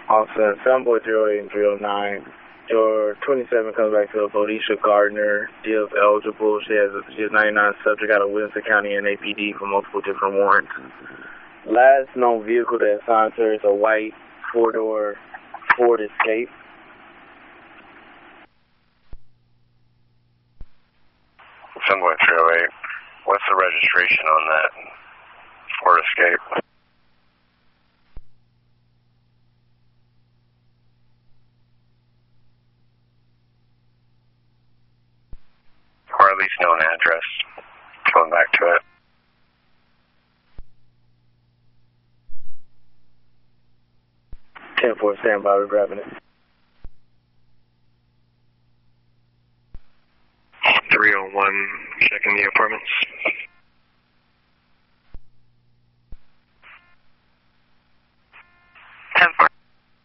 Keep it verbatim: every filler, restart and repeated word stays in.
Austin, seven point zero eight and three oh nine. Your twenty-seven comes back to Bonisha Gardner, D F eligible. She has she has ninety-nine subject out of Williamson County N A P D for multiple different warrants. Last known vehicle that assigned to her is a white four-door Ford Escape. seven point three oh eight. What's the registration on that Ford Escape? Or at least known address. Going back to it. ten four, stand by, we're grabbing it.